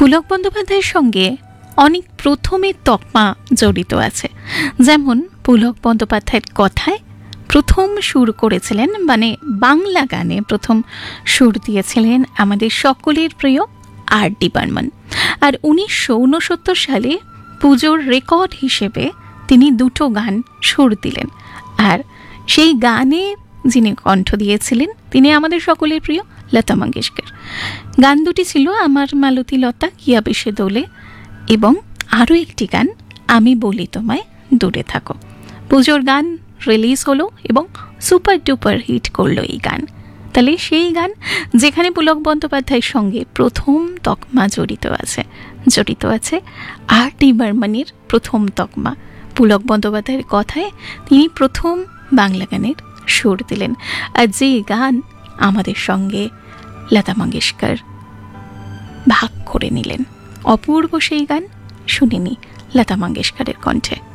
পুলক বন্দ্যোপাধ্যায়ের সঙ্গে অনেক প্রথমের তকমা জড়িত আছে। যেমন পুলক বন্দ্যোপাধ্যায়ের কথায় প্রথম সুর করেছিলেন, মানে বাংলা গানে প্রথম সুর দিয়েছিলেন আমাদের সকলের প্রিয় আর.ডি. বর্মন। আর 1969 সালে পুজোর রেকর্ড হিসেবে তিনি দুটো গান সুর দিলেন, আর সেই গানে যিনি কণ্ঠ দিয়েছিলেন তিনি আমাদের সকলের প্রিয় লতা মঙ্গেশকর। গান দুটি ছিল আমার মালতী লতা কিয়া বেশে দোলে এবং আরও একটি গান আমি বলি তোমায় দূরে থাকো। পুজোর গান রিলিজ হলো এবং সুপার ডুপার হিট করলো এই গান। তাহলে সেই গান যেখানে পুলক বন্দ্যোপাধ্যায়ের সঙ্গে প্রথম তকমা জড়িত আছে আর.ডি. বর্মনের প্রথম তকমা। পুলক বন্দ্যোপাধ্যায়ের কথায় তিনি প্রথম বাংলা গানের সুর দিলেন, আর যে গান আমাদের সঙ্গে লতা মঙ্গেশকর ভাগ করে নিলেন। অপূর্ব সেই গান শুনিনি লতা মঙ্গেশকরের কণ্ঠে।